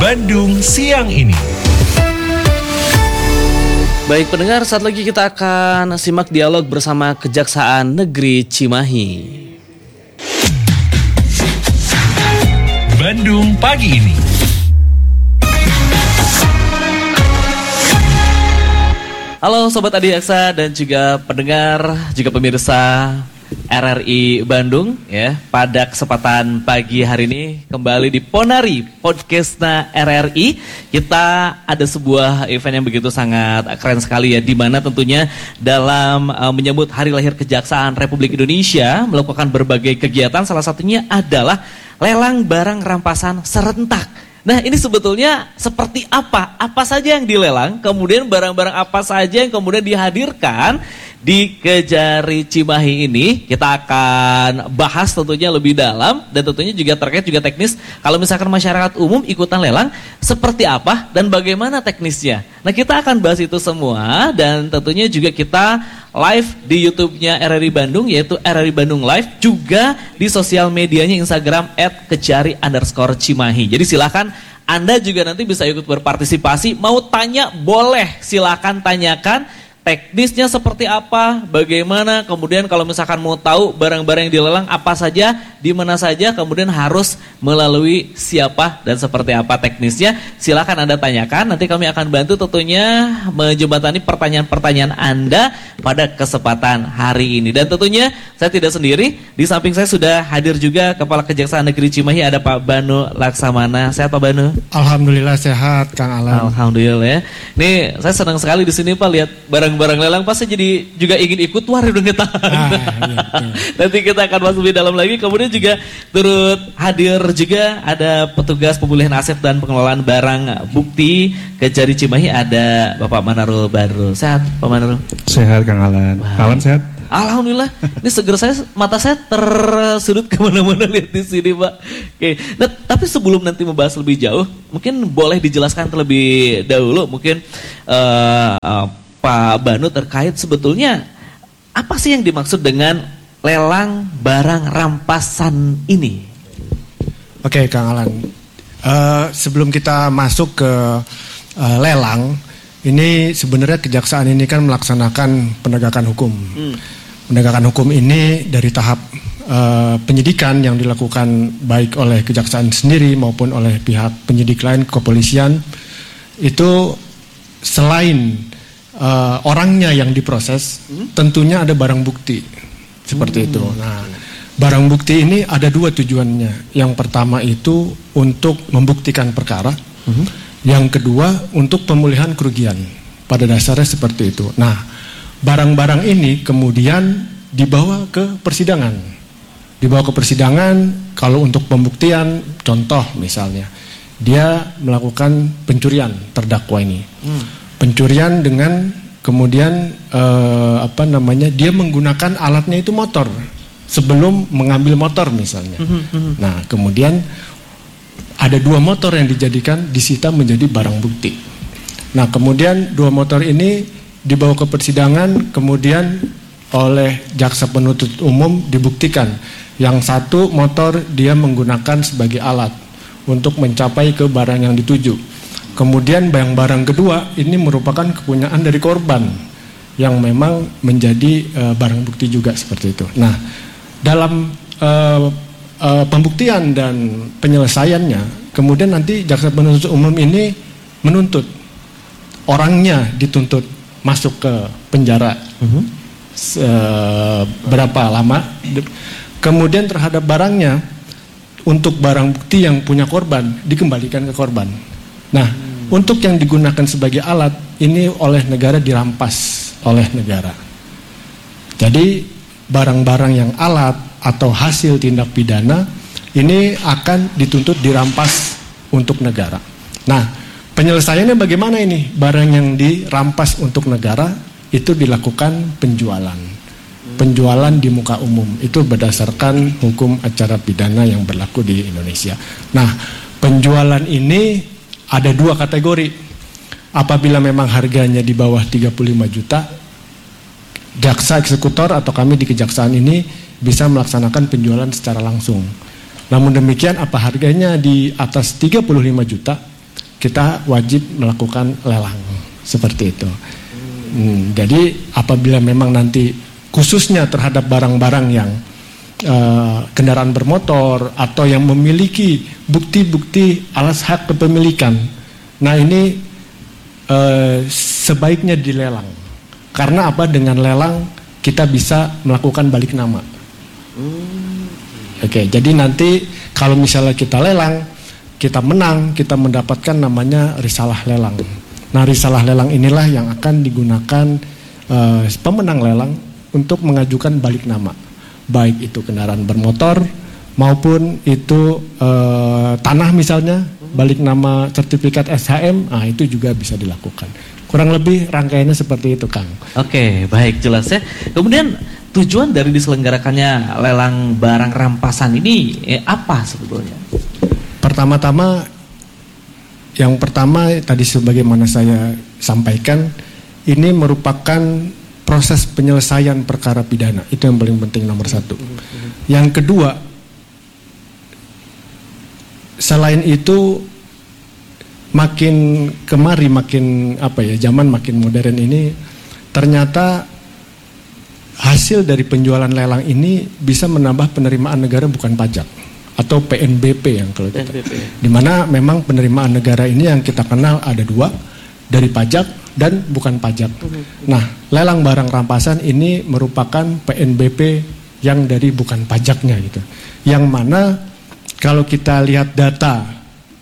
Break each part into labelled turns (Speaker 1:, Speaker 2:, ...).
Speaker 1: Bandung siang ini.
Speaker 2: Baik pendengar, saat lagi kita akan simak dialog bersama Kejaksaan Negeri Cimahi.
Speaker 1: Bandung pagi ini.
Speaker 2: Halo Sobat Adi Aksa dan juga pendengar, juga pemirsa RRI Bandung ya. Pada kesempatan pagi hari ini kembali di Ponari Podcastna RRI. Kita ada sebuah event yang begitu sangat keren sekali ya, di mana tentunya dalam menyambut Hari Lahir Kejaksaan Republik Indonesia melakukan berbagai kegiatan. Salah satunya adalah lelang barang rampasan serentak. Nah ini sebetulnya seperti apa? Apa saja yang dilelang, kemudian barang-barang apa saja yang kemudian dihadirkan di Kejari Cimahi ini. Kita akan bahas tentunya lebih dalam dan tentunya juga terkait juga teknis. Kalau misalkan masyarakat umum ikutan lelang, seperti apa dan bagaimana teknisnya. Nah kita akan bahas itu semua dan tentunya juga kita live di YouTube-nya RRI Bandung, yaitu RRI Bandung Live, juga di sosial medianya Instagram @kejari_Cimahi. Jadi silakan Anda juga nanti bisa ikut berpartisipasi. Mau tanya boleh, silakan tanyakan. Teknisnya seperti apa, bagaimana, kemudian kalau misalkan mau tahu barang-barang yang dilelang apa saja, di mana saja, kemudian harus melalui siapa dan seperti apa teknisnya, silakan Anda tanyakan. Nanti kami akan bantu tentunya menjembatani pertanyaan-pertanyaan Anda pada kesempatan hari ini. Dan tentunya saya tidak sendiri, di samping saya sudah hadir juga Kepala Kejaksaan Negeri Cimahi, ada Pak Banu Laksamana. Sehat Pak Banu?
Speaker 3: Alhamdulillah sehat Kang Alan.
Speaker 2: Alhamdulillah ya. Nih saya senang sekali di sini Pak lihat barang lelang, pasti jadi juga ingin ikut, wah udah nggak tahan. Nanti kita akan masuk lebih dalam lagi. Kemudian juga turut hadir juga ada petugas pemulihan aset dan pengelolaan barang bukti Kejari Cimahi, ada Bapak Manarul Badrul. Sehat Pak Manarul?
Speaker 3: Sehat Kang Alan. Alan sehat?
Speaker 2: Alhamdulillah. Ini seger saya, mata saya tersudut kemana-mana lihat di sini Pak. Oke. Nah, tapi sebelum nanti membahas lebih jauh, mungkin boleh dijelaskan terlebih dahulu mungkin Pak Banu terkait sebetulnya apa sih yang dimaksud dengan lelang barang rampasan ini?
Speaker 3: Oke Kang Alan, sebelum kita masuk ke lelang, ini sebenarnya kejaksaan ini kan melaksanakan penegakan hukum. Penegakan hukum ini dari tahap penyidikan yang dilakukan baik oleh kejaksaan sendiri maupun oleh pihak penyidik lain, kepolisian, itu selain orangnya yang diproses, tentunya ada barang bukti seperti itu. Nah, barang bukti ini ada dua tujuannya. Yang pertama itu untuk membuktikan perkara, yang kedua untuk pemulihan kerugian. Pada dasarnya seperti itu. Nah, barang-barang ini kemudian dibawa ke persidangan. Dibawa ke persidangan kalau untuk pembuktian, contoh misalnya dia melakukan pencurian, terdakwa ini. Pencurian dengan kemudian dia menggunakan alatnya itu motor sebelum mengambil motor misalnya. Nah kemudian ada dua motor yang dijadikan disita menjadi barang bukti. Nah kemudian dua motor ini dibawa ke persidangan, kemudian oleh jaksa penuntut umum dibuktikan yang satu motor dia menggunakan sebagai alat untuk mencapai ke barang yang dituju. Kemudian barang kedua ini merupakan kepunyaan dari korban yang memang menjadi barang bukti juga seperti itu. Nah, dalam pembuktian dan penyelesaiannya, kemudian nanti jaksa penuntut umum ini menuntut orangnya dituntut masuk ke penjara berapa lama. Kemudian terhadap barangnya, untuk barang bukti yang punya korban dikembalikan ke korban. Nah, untuk yang digunakan sebagai alat ini oleh negara dirampas oleh negara. Jadi barang-barang yang alat atau hasil tindak pidana ini akan dituntut dirampas untuk negara. Nah, penyelesaiannya bagaimana ini? Barang yang dirampas untuk negara itu dilakukan penjualan. Penjualan di muka umum itu berdasarkan hukum acara pidana yang berlaku di Indonesia. Nah, penjualan ini ada dua kategori. Apabila memang harganya di bawah 35 juta, jaksa eksekutor atau kami di kejaksaan ini bisa melaksanakan penjualan secara langsung. Namun demikian, apa harganya di atas 35 juta, kita wajib melakukan lelang seperti itu. Jadi apabila memang nanti khususnya terhadap barang-barang yang kendaraan bermotor atau yang memiliki bukti-bukti alas hak kepemilikan, nah ini sebaiknya dilelang. Karena apa? Dengan lelang kita bisa melakukan balik nama. Oke, jadi nanti kalau misalnya kita lelang, kita menang, kita mendapatkan namanya risalah lelang. Nah, risalah lelang inilah yang akan digunakan pemenang lelang untuk mengajukan balik nama. Baik itu kendaraan bermotor maupun itu tanah misalnya, balik nama sertifikat SHM, nah itu juga bisa dilakukan. Kurang lebih rangkaiannya seperti itu, Kang.
Speaker 2: Oke, baik, jelas ya. Kemudian tujuan dari diselenggarakannya lelang barang rampasan ini apa sebetulnya?
Speaker 3: Yang pertama tadi sebagaimana saya sampaikan, ini merupakan proses penyelesaian perkara pidana. Itu yang paling penting nomor satu. Yang kedua, selain itu makin kemari zaman makin modern ini, ternyata hasil dari penjualan lelang ini bisa menambah penerimaan negara bukan pajak atau PNBP yang kalau kita, di mana memang penerimaan negara ini yang kita kenal ada dua, dari pajak dan bukan pajak. Nah, lelang barang rampasan ini merupakan PNBP yang dari bukan pajaknya gitu. Yang mana kalau kita lihat data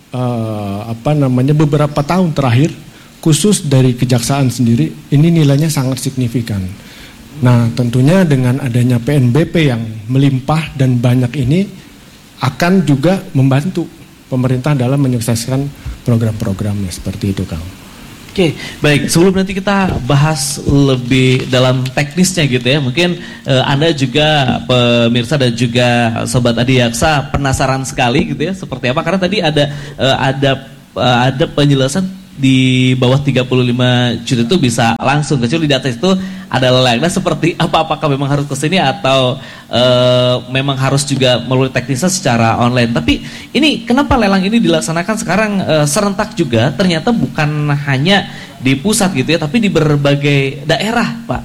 Speaker 3: beberapa tahun terakhir, khusus dari kejaksaan sendiri, ini nilainya sangat signifikan. Nah, tentunya dengan adanya PNBP yang melimpah dan banyak ini akan juga membantu pemerintah dalam menyukseskan program-programnya seperti itu, Kang.
Speaker 2: Oke, baik. Sebelum nanti kita bahas lebih dalam teknisnya gitu ya, mungkin Anda juga pemirsa dan juga Sobat Adiaksa penasaran sekali gitu ya, seperti apa? Karena tadi ada penjelasan di bawah 35 juta itu bisa langsung, kecuali di atas itu ada lelang. Nah, seperti apa? Apakah memang harus ke sini atau memang harus juga melalui teknisnya secara online? Tapi ini kenapa lelang ini dilaksanakan sekarang serentak juga? Ternyata bukan hanya di pusat gitu ya, tapi di berbagai daerah, Pak.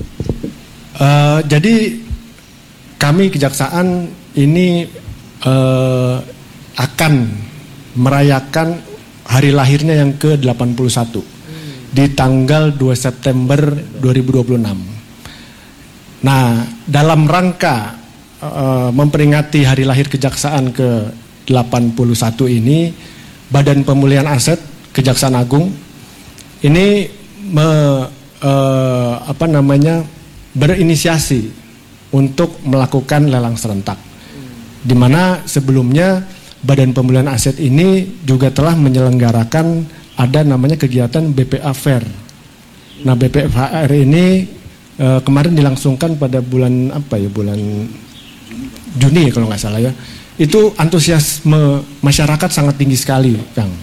Speaker 3: Jadi kami kejaksaan ini akan merayakan hari lahirnya yang ke-81 di tanggal 2 September 2026. Nah, dalam rangka memperingati hari lahir kejaksaan ke-81 ini, Badan Pemulihan Aset Kejaksaan Agung ini berinisiasi untuk melakukan lelang serentak. Di mana sebelumnya Badan Pemulihan Aset ini juga telah menyelenggarakan ada namanya kegiatan BPA Fair. Nah, BPA Fair ini kemarin dilangsungkan pada bulan Juni kalau nggak salah ya. Itu antusiasme masyarakat sangat tinggi sekali, Kang.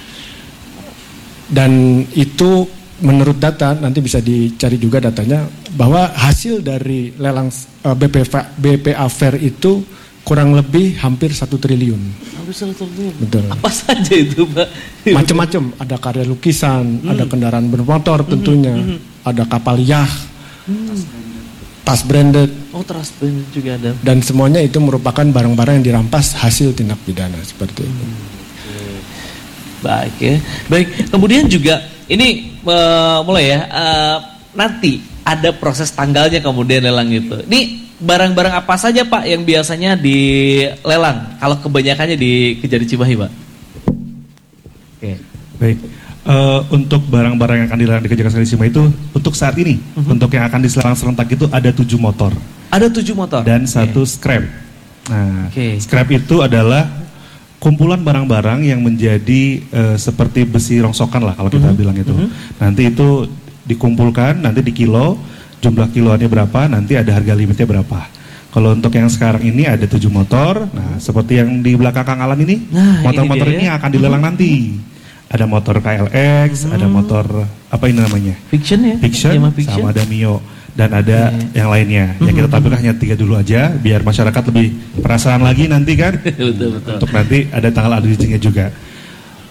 Speaker 3: Dan itu menurut data, nanti bisa dicari juga datanya, bahwa hasil dari lelang BPA Fair itu kurang lebih hampir 1 triliun. Hampir 1 triliun? Betul.
Speaker 2: Apa saja itu, Pak?
Speaker 3: Macam-macam, ada karya lukisan, ada kendaraan bermotor tentunya, ada kapal yacht, tas branded.
Speaker 2: Oh, tas branded juga ada.
Speaker 3: Dan semuanya itu merupakan barang-barang yang dirampas hasil tindak pidana seperti itu.
Speaker 2: Baik ya. Baik, kemudian juga ini mulai ya, nanti ada proses tanggalnya kemudian lelang itu. Ini barang-barang apa saja, Pak, yang biasanya dilelang? Kalau kebanyakannya di Kejari Cimahi, Pak.
Speaker 4: Oke. Baik. Untuk barang-barang yang akan dilelang di Kejari Cimahi itu untuk saat ini, untuk yang akan dilelang serentak itu ada 7 motor.
Speaker 2: Ada 7 motor
Speaker 4: dan 1 scrap. Nah, scrap itu adalah kumpulan barang-barang yang menjadi seperti besi rongsokan lah kalau kita bilang itu. Nanti itu dikumpulkan, nanti di kilo, jumlah kiloannya berapa, nanti ada harga limitnya berapa. Kalau untuk yang sekarang ini ada 7 motor, nah seperti yang di belakang Kang Alan ini, motor-motor ini akan dilelang nanti. Ada motor KLX, ada motor apa ini namanya?
Speaker 2: Fiction ya?
Speaker 4: Fiction, sama ada Mio. Dan ada yang lainnya. Yang kita tampilkan hanya 3 dulu aja, biar masyarakat lebih penasaran lagi nanti kan.
Speaker 2: Betul.
Speaker 4: Untuk nanti ada tanggal advertisingnya juga.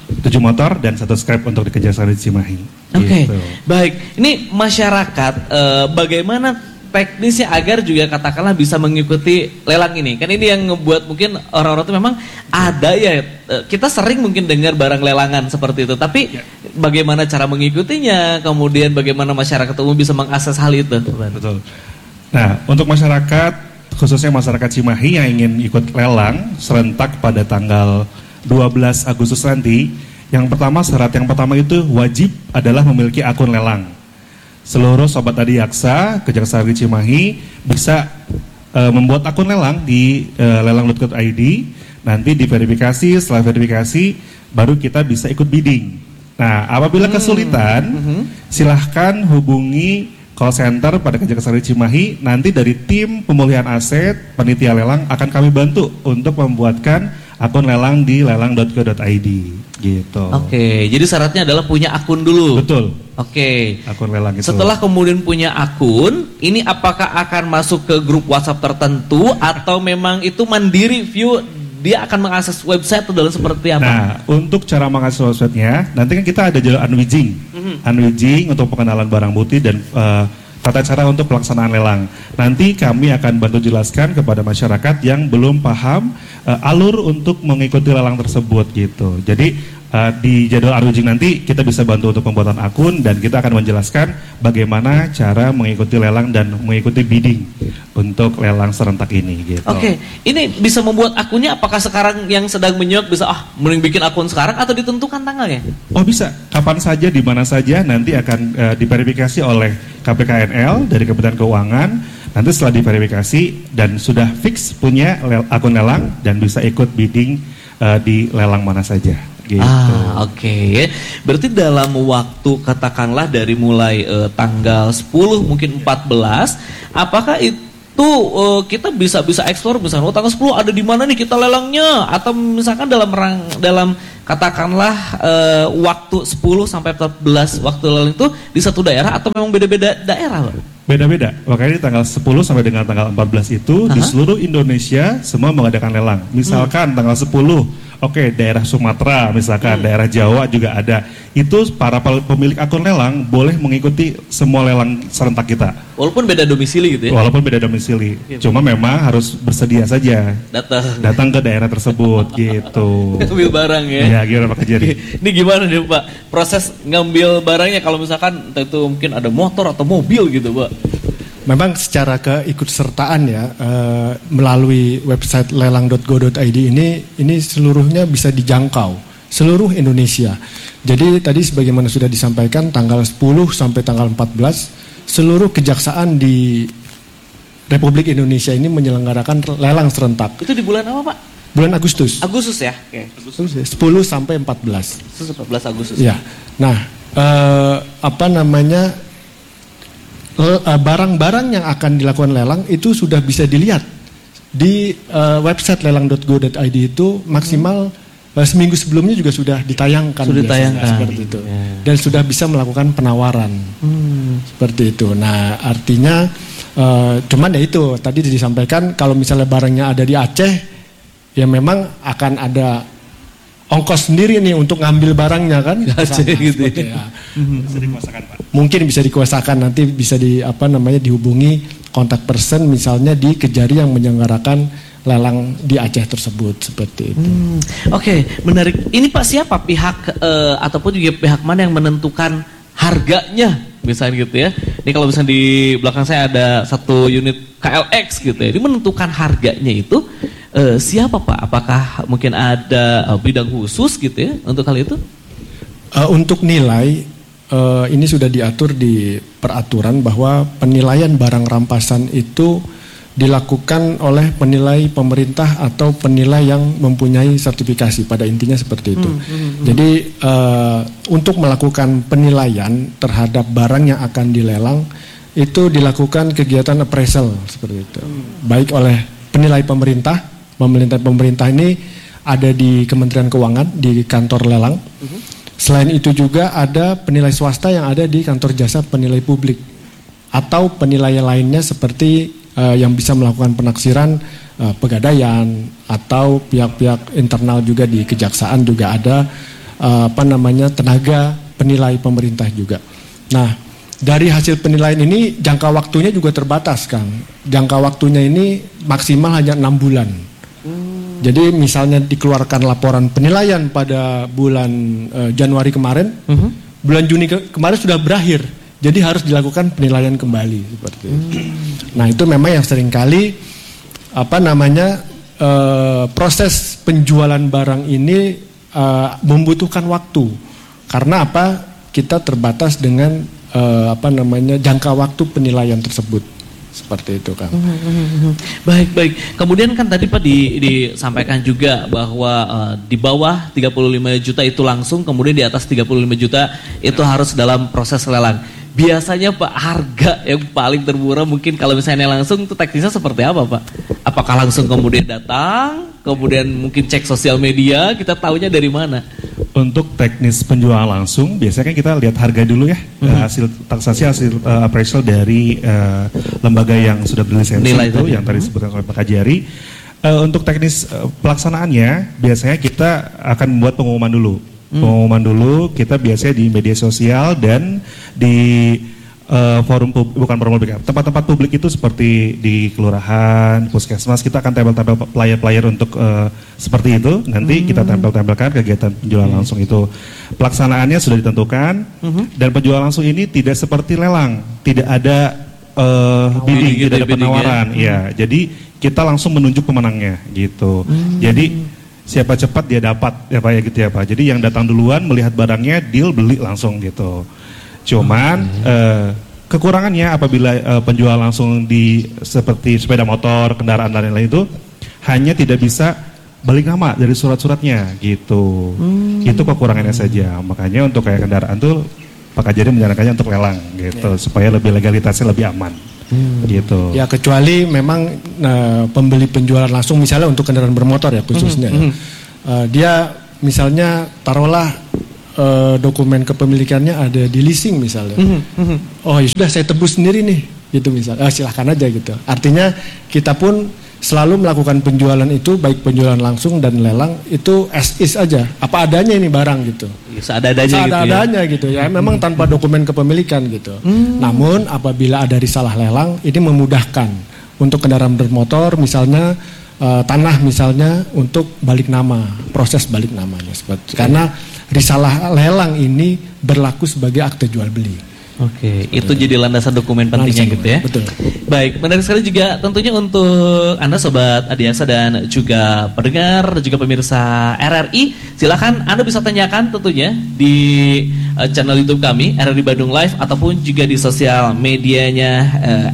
Speaker 4: 7 motor dan 1 scrap untuk di Kejaksaan di Cimahi.
Speaker 2: Oke,
Speaker 4: Gitu.
Speaker 2: baik. Ini masyarakat bagaimana teknisnya agar juga katakanlah bisa mengikuti lelang ini? Kan ini yang ngebuat mungkin orang-orang itu memang ada ya, kita sering mungkin dengar barang lelangan seperti itu. Tapi bagaimana cara mengikutinya, kemudian bagaimana masyarakat umum bisa mengakses hal itu?
Speaker 4: Betul. Nah, untuk masyarakat, khususnya masyarakat Cimahi yang ingin ikut lelang serentak pada tanggal 12 Agustus nanti, syarat yang pertama itu wajib adalah memiliki akun lelang. Seluruh sobat Adiaksa Kejaksaan Negeri Cimahi bisa membuat akun lelang di lelang.go.id. Nanti diverifikasi, setelah verifikasi baru kita bisa ikut bidding. Nah, apabila kesulitan, silahkan hubungi call center pada Kejaksaan Negeri Cimahi. Nanti dari tim pemulihan aset panitia lelang akan kami bantu untuk membuatkan akun lelang di lelang.go.id gitu.
Speaker 2: Oke, jadi syaratnya adalah punya akun dulu.
Speaker 4: Betul.
Speaker 2: Oke.
Speaker 4: Akun lelang itu.
Speaker 2: Setelah kemudian punya akun, ini apakah akan masuk ke grup WhatsApp tertentu atau memang itu mandiri view, dia akan mengakses website atau dalam seperti apa?
Speaker 4: Nah, untuk cara mengakses websitenya, nanti kan kita ada jalur unwijing. Unwijing untuk pengenalan barang bukti dan tata cara untuk pelaksanaan lelang. Nanti kami akan bantu jelaskan kepada masyarakat yang belum paham alur untuk mengikuti lelang tersebut gitu. Jadi di jadwal unwijing nanti kita bisa bantu untuk pembuatan akun dan kita akan menjelaskan bagaimana cara mengikuti lelang dan mengikuti bidding untuk lelang serentak ini gitu.
Speaker 2: Oke, ini bisa membuat akunnya apakah sekarang yang sedang menyok bisa mending bikin akun sekarang atau ditentukan tanggalnya?
Speaker 4: Oh bisa, kapan saja, di mana saja nanti akan diverifikasi oleh KPKNL dari Kementerian Keuangan. Nanti setelah diverifikasi dan sudah fix punya akun lelang dan bisa ikut bidding di lelang mana saja. Gitu.
Speaker 2: Oke. Berarti dalam waktu katakanlah dari mulai tanggal 10 mungkin 14, apakah itu kita bisa explore misalnya tanggal 10 ada di mana nih kita lelangnya, atau misalkan dalam katakanlah waktu 10 sampai 14 waktu lelang itu di satu daerah atau memang beda-beda daerah, Pak?
Speaker 4: Beda-beda, makanya di tanggal 10 sampai dengan tanggal 14 itu di seluruh Indonesia semua mengadakan lelang. Misalkan tanggal 10, oke, daerah Sumatera misalkan, daerah Jawa juga ada. Itu para pemilik akun lelang boleh mengikuti semua lelang serentak kita.
Speaker 2: Walaupun beda domisili gitu ya?
Speaker 4: Walaupun beda domisili, cuma memang harus bersedia saja datang ke daerah tersebut gitu.
Speaker 2: Ngambil barang ya?
Speaker 4: Iya, gimana Pak Kejari?
Speaker 2: Ini gimana nih Pak, proses ngambil barangnya kalau misalkan entah itu mungkin ada motor atau mobil gitu Pak?
Speaker 3: Memang secara keikutsertaan ya, melalui website lelang.go.id ini seluruhnya bisa dijangkau seluruh Indonesia. Jadi tadi sebagaimana sudah disampaikan tanggal 10 sampai tanggal 14 seluruh kejaksaan di Republik Indonesia ini menyelenggarakan lelang serentak.
Speaker 2: Itu di bulan apa Pak?
Speaker 3: Bulan Agustus.
Speaker 2: Agustus ya? Oke.
Speaker 3: Agustus. 10 sampai 14.
Speaker 2: 14 Agustus.
Speaker 3: Ya. Nah, barang-barang yang akan dilakukan lelang itu sudah bisa dilihat di website lelang.go.id itu maksimal seminggu sebelumnya juga sudah ditayangkan.
Speaker 2: Sudah ditayangkan
Speaker 3: seperti itu. Dan sudah bisa melakukan penawaran seperti itu. Nah, artinya cuman ya itu tadi disampaikan kalau misalnya barangnya ada di Aceh, ya memang akan ada ongkos sendiri nih untuk ngambil barangnya kan.
Speaker 2: Aceh gitu ya.
Speaker 4: Bisa dikuasakan Pak.
Speaker 3: Mungkin bisa dikuasakan, nanti bisa dihubungi kontak person misalnya di Kejari yang menyelenggarakan lelang di Aceh tersebut seperti itu.
Speaker 2: Oke, menarik. Ini Pak siapa pihak ataupun juga pihak mana yang menentukan harganya misalnya gitu ya? Ini kalau misalnya di belakang saya ada satu unit KLX gitu ya, ini menentukan harganya itu siapa Pak? Apakah mungkin ada bidang khusus gitu ya untuk hal itu?
Speaker 3: Untuk nilai ini sudah diatur di peraturan bahwa penilaian barang rampasan itu dilakukan oleh penilai pemerintah atau penilai yang mempunyai sertifikasi, pada intinya seperti itu. Jadi untuk melakukan penilaian terhadap barang yang akan dilelang itu dilakukan kegiatan appraisal seperti itu. Baik oleh penilai pemerintah ini ada di Kementerian Keuangan di kantor lelang. Selain itu juga ada penilai swasta yang ada di kantor jasa penilai publik atau penilaian lainnya seperti yang bisa melakukan penaksiran pegadaian atau pihak-pihak internal juga di kejaksaan juga ada tenaga penilai pemerintah juga. Nah, dari hasil penilaian ini jangka waktunya juga terbatas, Kang. Jangka waktunya ini maksimal hanya 6 bulan. Jadi misalnya dikeluarkan laporan penilaian pada bulan Januari kemarin, bulan Juni kemarin sudah berakhir. Jadi harus dilakukan penilaian kembali seperti itu. Nah, itu memang yang seringkali proses penjualan barang ini membutuhkan waktu. Karena apa? Kita terbatas dengan jangka waktu penilaian tersebut. Seperti itu, Kang.
Speaker 2: Baik. Kemudian kan tadi Pak disampaikan juga bahwa di bawah 35 juta itu langsung, kemudian di atas 35 juta itu harus dalam proses lelang. Biasanya Pak, harga yang paling termurah mungkin kalau misalnya langsung itu teknisnya seperti apa Pak? Apakah langsung kemudian datang, kemudian mungkin cek sosial media, kita tahunya dari mana?
Speaker 4: Untuk teknis penjualan langsung, biasanya kan kita lihat harga dulu ya, hasil taksasi, hasil appraisal dari lembaga yang sudah berlisensi itu, yang tadi disebutkan oleh Pak Kajari. Untuk teknis pelaksanaannya, biasanya kita akan membuat pengumuman dulu. Pengumuman dulu, kita biasanya di media sosial dan di tempat-tempat publik itu seperti di kelurahan, puskesmas, kita akan tempel-tempel player-player untuk seperti itu. Nanti kita tempel-tempelkan kegiatan penjualan langsung itu. Pelaksanaannya sudah ditentukan dan penjualan langsung ini tidak seperti lelang, tidak ada bidding, tidak ada penawaran. Ya, jadi kita langsung menunjuk pemenangnya gitu. Jadi siapa cepat dia dapat ya Pak ya gitu ya Pak. Jadi yang datang duluan melihat barangnya deal beli langsung gitu. Cuman kekurangannya apabila penjual langsung di seperti sepeda motor, kendaraan dan lain-lain itu hanya tidak bisa balik nama dari surat-suratnya gitu. Itu kekurangannya saja. Makanya untuk kayak kendaraan tuh Pak Kajari menyarankannya untuk lelang gitu supaya lebih legalitasnya lebih aman. Gitu.
Speaker 3: Ya kecuali memang pembeli penjualan langsung misalnya untuk kendaraan bermotor ya khususnya. Dia misalnya taruhlah dokumen kepemilikannya ada di leasing misalnya. Oh ya sudah saya tebus sendiri nih gitu misalnya. Silahkan aja gitu. Artinya kita pun selalu melakukan penjualan itu baik penjualan langsung dan lelang itu as is aja. Apa adanya ini barang gitu. Seadanya gitu ya. Memang tanpa dokumen kepemilikan gitu. Namun apabila ada risalah lelang ini memudahkan untuk kendaraan bermotor misalnya tanah misalnya untuk balik nama, proses balik namanya seperti. Karena risalah lelang ini berlaku sebagai akte jual beli.
Speaker 2: Oke, itu jadi landasan dokumen pentingnya gitu ya.
Speaker 3: Betul.
Speaker 2: Baik, menarik sekali juga tentunya untuk Anda Sobat Adiaksa dan juga pendengar dan juga pemirsa RRI. Silakan Anda bisa tanyakan tentunya di channel YouTube kami RRI Bandung Live ataupun juga di sosial medianya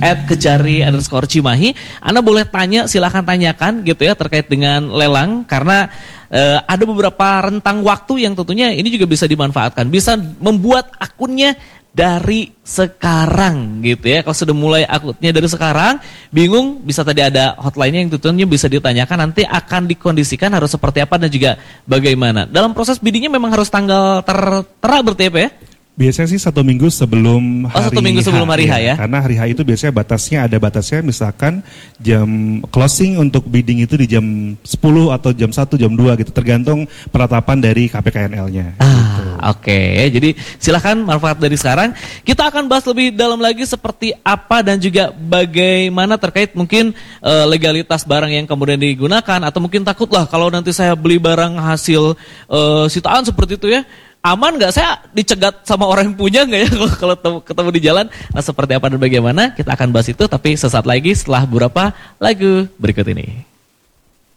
Speaker 2: @kejari_cimahi. Anda boleh tanya, silakan tanyakan gitu ya terkait dengan lelang karena ada beberapa rentang waktu yang tentunya ini juga bisa dimanfaatkan. Bisa membuat akunnya dari sekarang gitu ya. Kalau sudah mulai akunnya dari sekarang, bingung bisa tadi ada hotline-nya yang tentunya bisa ditanyakan nanti akan dikondisikan harus seperti apa dan juga bagaimana. Dalam proses biddingnya memang harus tanggal tertera berarti ya Pak ya?
Speaker 4: Biasanya sih 1 minggu sebelum hari H.
Speaker 2: 1 minggu sebelum hari H ya?
Speaker 4: Karena hari H itu biasanya ada batasnya misalkan jam closing untuk bidding itu di jam 10 atau jam 1, jam 2 gitu. Tergantung penetapan dari KPKNL-nya. Gitu.
Speaker 2: Oke. Jadi silahkan manfaat dari sekarang. Kita akan bahas lebih dalam lagi seperti apa dan juga bagaimana terkait mungkin legalitas barang yang kemudian digunakan. Atau mungkin takutlah kalau nanti saya beli barang hasil sitaan seperti itu ya. Aman nggak saya dicegat sama orang yang punya nggak ya kalau ketemu di jalan? Nah seperti apa dan bagaimana kita akan bahas itu tapi sesaat lagi setelah beberapa lagu berikut ini.